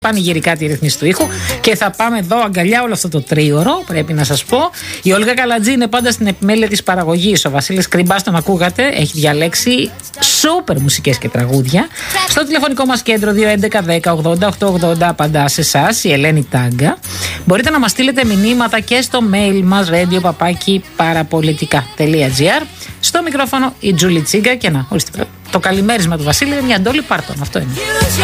πανηγυρικά τη ρυθμίση του ήχου και θα πάμε εδώ αγκαλιά όλο αυτό το τρίωρο, πρέπει να σας πω. Η Όλγα Καλατζή είναι πάντα στην επιμέλεια της παραγωγής. Ο Βασίλης Κρυμπάς, τον ακούγατε, έχει διαλέξει σούπερ μουσικές και τραγούδια. Στο τηλεφωνικό μας κέντρο 211-10-80-880 απαντά σε εσάς η Ελένη Τάγκα. Μπορείτε να μας στείλετε μηνύματα και στο mail μας radio@parapolitica.gr. Στο μικρόφωνο η Τζούλη Τσίγκα και να ορίστε, το καλημέρισμα του Βασίλη είναι μια ντόλη πάρτον. Αυτό είναι.